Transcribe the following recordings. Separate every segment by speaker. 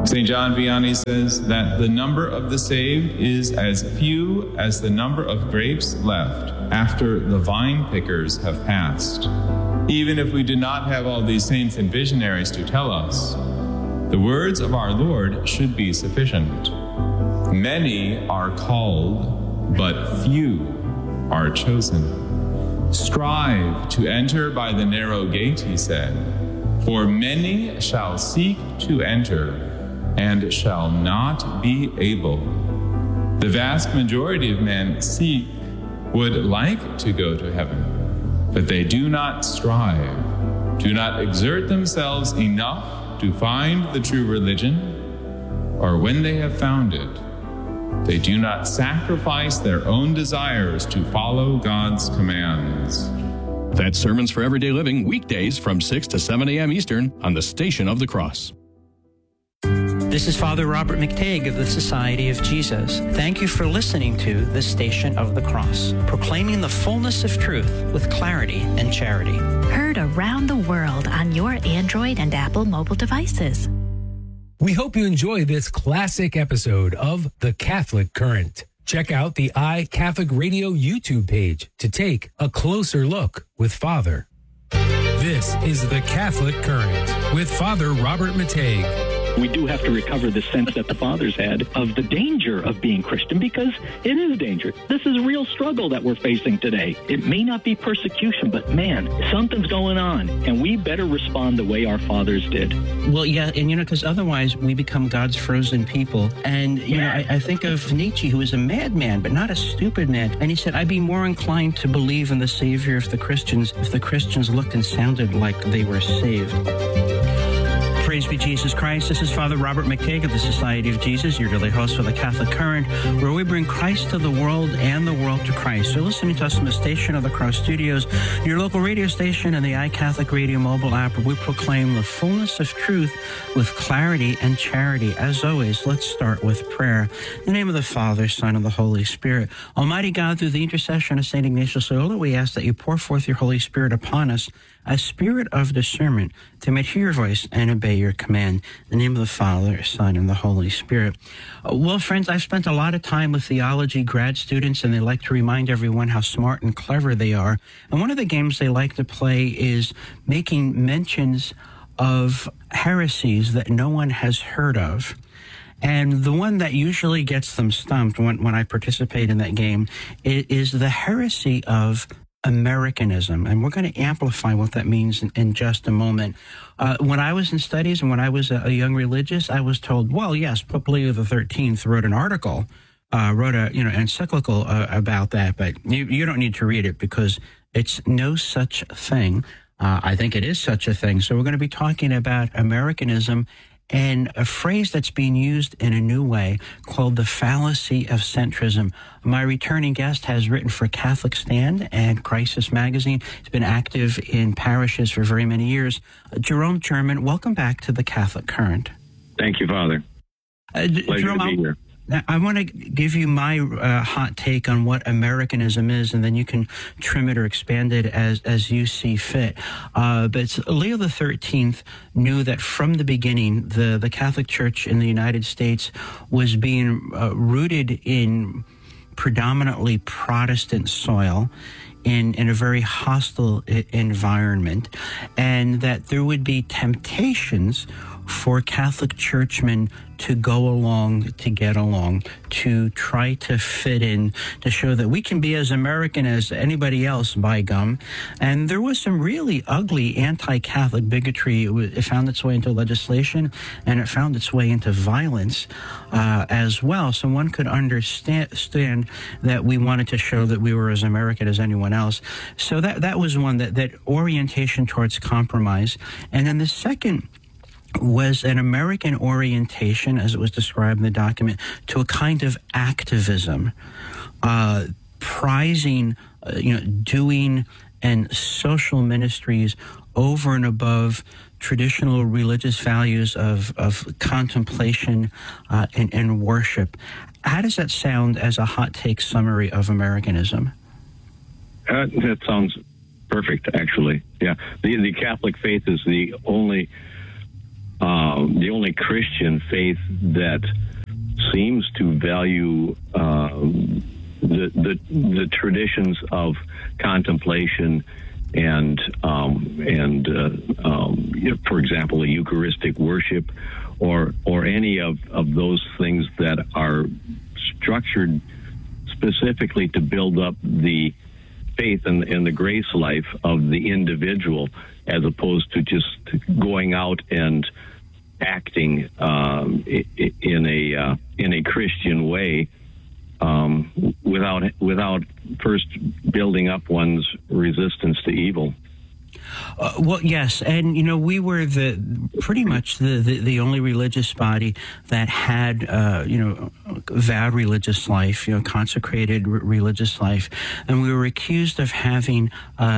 Speaker 1: St. John Vianney says that the number of the saved is as few as the number of grapes left after the vine pickers have passed. Even if we do not have all these saints and visionaries to tell us, the words of our Lord should be sufficient. Many are called, but few are chosen. Strive to enter by the narrow gate, he said, for many shall seek to enter and shall not be able. The vast majority of men would like to go to heaven, but they do not strive, do not exert themselves enough to find the true religion, or when they have found it, they do not sacrifice their own desires to follow God's commands.
Speaker 2: That's Sermons for Everyday Living, weekdays from 6 to 7 a.m. Eastern on the Station of the Cross.
Speaker 3: This is Father Robert McTague of the Society of Jesus. Thank you for listening to the Station of the Cross, proclaiming the fullness of truth with clarity and charity.
Speaker 4: Heard around the world on your Android and Apple mobile devices.
Speaker 5: We hope you enjoy this classic episode of The Catholic Current. Check out the iCatholic Radio YouTube page to take a closer look with Father. This is The Catholic Current with Father Robert McTague.
Speaker 6: We do have to recover the sense that the fathers had of the danger of being Christian, because it is danger. This is a real struggle that we're facing today. It may not be persecution, but man, something's going on, and we better respond the way our fathers did.
Speaker 7: Well, yeah, and because otherwise we become God's frozen people. And, I think of Nietzsche, who was a madman, but not a stupid man. And he said, I'd be more inclined to believe in the Savior of the Christians if the Christians looked and sounded like they were saved. Praise be Jesus Christ. This is Father Robert McTague of the Society of Jesus, your daily host for the Catholic Current, where we bring Christ to the world and the world to Christ. You're listening to us from the Station of the Cross Studios, your local radio station, and the iCatholic Radio mobile app, where we proclaim the fullness of truth with clarity and charity. As always, let's start with prayer. In the name of the Father, Son, and the Holy Spirit. Almighty God, through the intercession of St. Ignatius Loyola, we ask that you pour forth your Holy Spirit upon us, a spirit of discernment, to may hear your voice and obey your command. In the name of the Father, Son, and the Holy Spirit. Well, friends, I've spent a lot of time with theology grad students, and they like to remind everyone how smart and clever they are. And one of the games they like to play is making mentions of heresies that no one has heard of. And the one that usually gets them stumped when I participate in that game is the heresy of Americanism, and we're going to amplify what that means in just a moment. When I was in studies and when I was a young religious, I was told, well, yes, Pope Leo XIII wrote an article, wrote an encyclical about that, but you don't need to read it because it's no such thing. I think it is such a thing. So we're going to be talking about Americanism and a phrase that's being used in a new way called the fallacy of centrism. My returning guest has written for Catholic Stand and Crisis Magazine. He's been active in parishes for very many years. Jerome German, welcome back to the Catholic Current.
Speaker 6: Thank you, Father. Pleasure
Speaker 7: Jerome,
Speaker 6: to be here.
Speaker 7: I want to give you my hot take on what Americanism is, and then you can trim it or expand it as you see fit. But Leo XIII knew that from the beginning, the Catholic Church in the United States was being rooted in predominantly Protestant soil, in a very hostile environment, and that there would be temptations for Catholic churchmen to go along, to get along, to try to fit in, to show that we can be as American as anybody else, by gum. And there was some really ugly anti-Catholic bigotry. It found its way into legislation, and it found its way into violence as well. So one could understand that we wanted to show that we were as American as anyone else. So that was one, that orientation towards compromise. And then the second was an American orientation, as it was described in the document, to a kind of activism, prizing, doing and social ministries over and above traditional religious values of contemplation and worship. How does that sound as a hot take summary of Americanism?
Speaker 6: That sounds perfect, actually. Yeah, the Catholic faith is the only
Speaker 8: the only Christian faith that seems to value the traditions of contemplation and for example, a Eucharistic worship, or any of those things that are structured specifically to build up the faith and the grace life of the individual, as opposed to just going out and acting in a Christian way without first building up one's resistance to evil.
Speaker 7: Well, yes, and we were pretty much the only religious body that had vowed religious life, consecrated religious life, and we were accused of having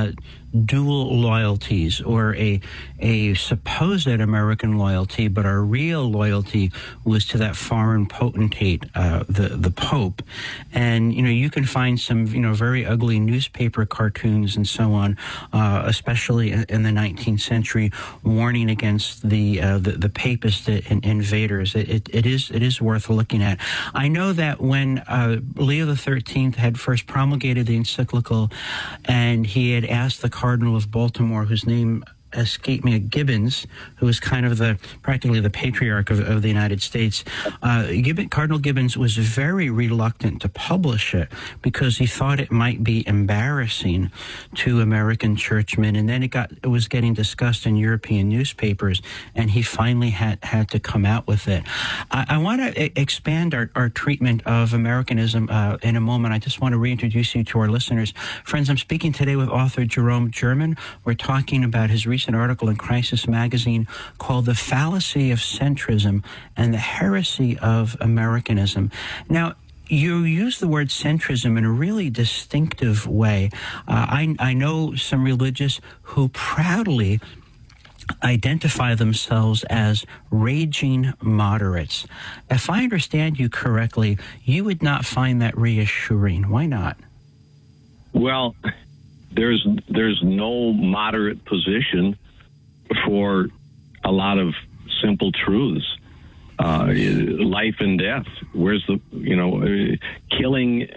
Speaker 7: dual loyalties, or a supposed American loyalty, but our real loyalty was to that foreign potentate, the Pope. And you can find some very ugly newspaper cartoons and so on, especially in the 19th century, warning against the papist invaders. It is worth looking at. I know that when Leo XIII had first promulgated the encyclical, and he had asked the Cardinal of Baltimore, whose name escaped me, Gibbons, who was kind of practically the patriarch of the United States. Cardinal Gibbons was very reluctant to publish it because he thought it might be embarrassing to American churchmen, and then it was getting discussed in European newspapers, and he finally had to come out with it. I want to expand our treatment of Americanism in a moment. I just want to reintroduce you to our listeners. Friends, I'm speaking today with author Jerome German. We're talking about his recent article in Crisis Magazine called "The Fallacy of Centrism and the Heresy of Americanism." Now, you use the word centrism in a really distinctive way. I know some religious who proudly identify themselves as raging moderates. If I understand you correctly, you would not find that reassuring. Why not?
Speaker 8: Well, there's no moderate position for a lot of simple truths. Life and death. Where's the killing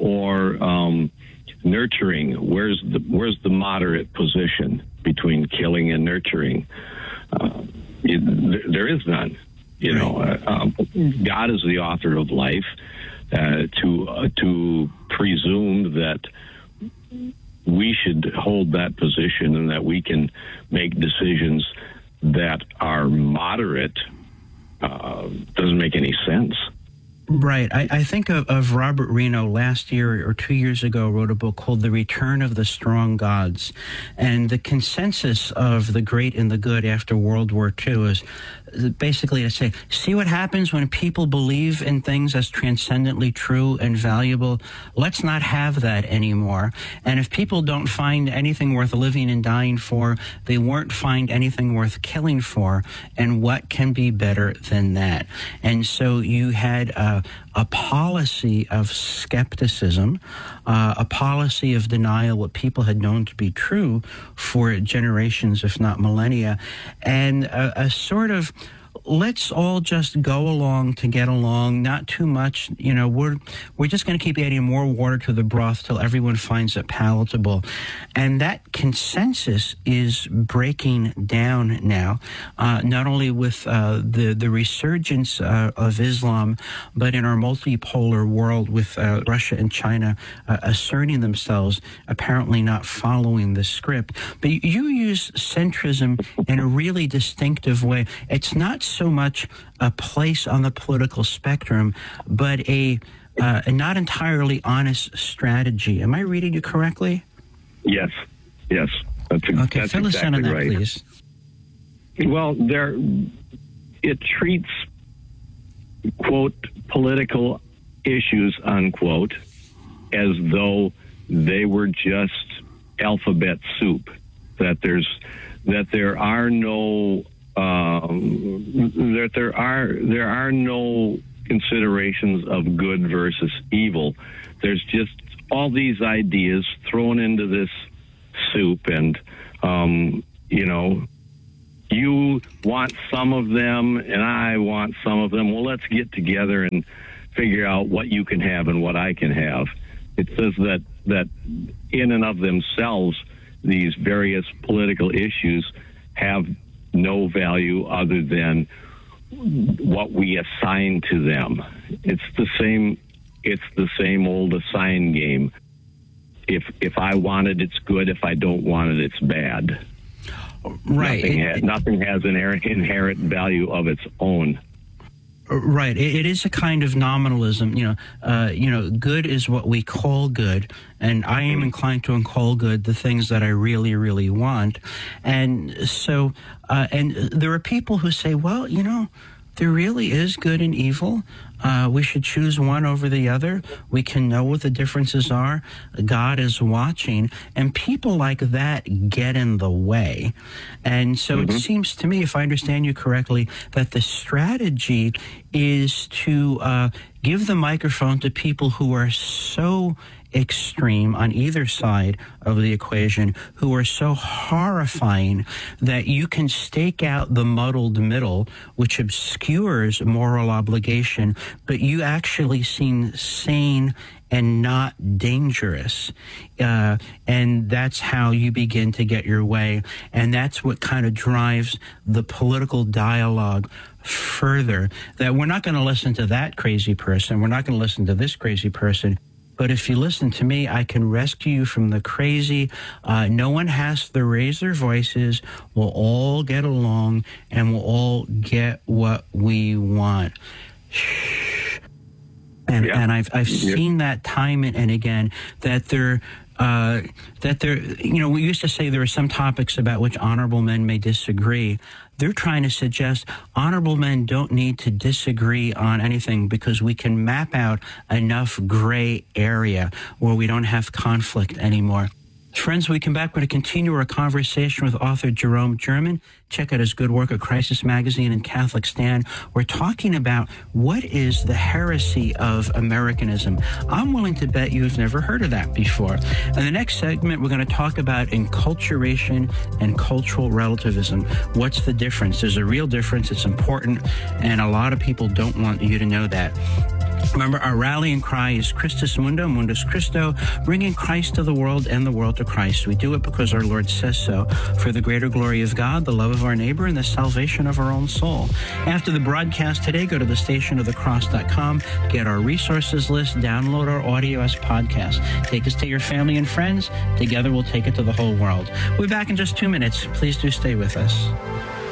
Speaker 8: or nurturing? Where's the moderate position between killing and nurturing? There is none. God is the author of life. To presume that we should hold that position and that we can make decisions that are moderate doesn't make any sense.
Speaker 7: Right. I think of Robert Reno last year or 2 years ago wrote a book called The Return of the Strong Gods. And the consensus of the great and the good after World War II is basically to say, see what happens when people believe in things as transcendently true and valuable? Let's not have that anymore. And if people don't find anything worth living and dying for, they won't find anything worth killing for. And what can be better than that? And so you had a policy of skepticism, a policy of denial, what people had known to be true for generations, if not millennia, and a sort of let's all just go along to get along, not too much. We're just going to keep adding more water to the broth till everyone finds it palatable. And that consensus is breaking down now, not only with the resurgence of Islam, but in our multipolar world with Russia and China asserting themselves, apparently not following the script. But you use centrism in a really distinctive way. It's not so much a place on the political spectrum, but a not entirely honest strategy. Am I reading you correctly?
Speaker 8: Yes. That's
Speaker 7: okay, fill us in on that,
Speaker 8: right.
Speaker 7: Please.
Speaker 8: Well, it treats, quote, political issues, unquote, as though they were just alphabet soup, that there are no considerations of good versus evil. There's just all these ideas thrown into this soup, and you want some of them and I want some of them. Well, let's get together and figure out what you can have and what I can have. It says that in and of themselves, these various political issues have no value other than what we assign to them. It's the same old assign game. If I want it, it's good. If I don't want it, it's bad.
Speaker 7: Right.
Speaker 8: Nothing has an inherent value of its own.
Speaker 7: Right. It is a kind of nominalism. Good is what we call good, and I am inclined to call good the things that I really, really want. And so, and there are people who say, well, there really is good and evil. We should choose one over the other. We can know what the differences are. God is watching. And people like that get in the way. And so it seems to me, if I understand you correctly, that the strategy is to give the microphone to people who are so extreme on either side of the equation, who are so horrifying that you can stake out the muddled middle, which obscures moral obligation, but you actually seem sane and not dangerous. And that's how you begin to get your way. And that's what kind of drives the political dialogue further, that we're not going to listen to that crazy person. We're not going to listen to this crazy person. But if you listen to me, I can rescue you from the crazy. No one has to raise their voices. We'll all get along, and we'll all get what we want. Shh. And I've seen that time and again, that we used to say there are some topics about which honorable men may disagree. They're trying to suggest honorable men don't need to disagree on anything because we can map out enough gray area where we don't have conflict anymore. Friends, we come back. We're going to continue our conversation with author Jerome German. Check out his good work at Crisis Magazine and Catholic Stand. We're talking about what is the heresy of Americanism. I'm willing to bet you've never heard of that before. In the next segment, we're going to talk about enculturation and cultural relativism. What's the difference? There's a real difference. It's important, and a lot of people don't want you to know that. Remember, our rallying cry is Christus Mundo, Mundus Christo, bringing Christ to the world and the world to Christ. We do it because our Lord says so, for the greater glory of God, the love of our neighbor, and the salvation of our own soul. After the broadcast today, go to thestationofthecross.com, get our resources list, download our audio as podcast. Take us to your family and friends. Together, we'll take it to the whole world. We'll be back in just 2 minutes. Please do stay with us.